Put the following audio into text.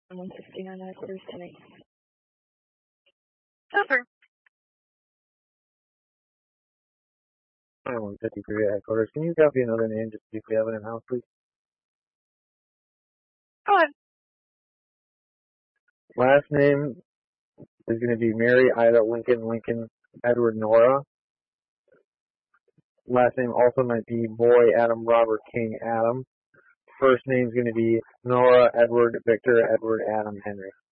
169 quarters 10-8. Over. 153 at headquarters. Can you copy another name just to see if we have it in house, please? Go ahead. Last name is going to be Mary Ida Lincoln Edward Nora. Last name also might be Boy Adam Robert King Adam. First name is going to be Nora Edward Victor Edward Adam Henry.